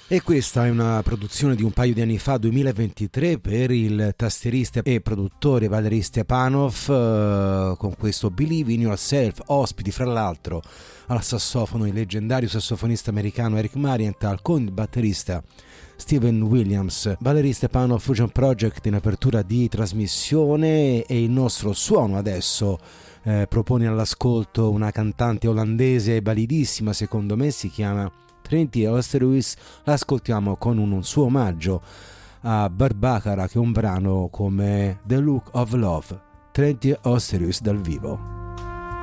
E questa è una produzione di un paio di anni fa, 2023, per il tastierista e produttore Valery Stepanov, con questo Believe in Yourself, ospiti fra l'altro al sassofono il leggendario sassofonista americano Eric Marienthal con il batterista Steven Williams. Valery Stepanov Fusion Project in apertura di trasmissione, e il nostro suono adesso propone all'ascolto una cantante olandese validissima, secondo me, si chiama Trenty Oosterhuis. L'ascoltiamo con un suo omaggio a Barbara, che è un brano come The Look of Love. Trenty Oosterhuis dal vivo.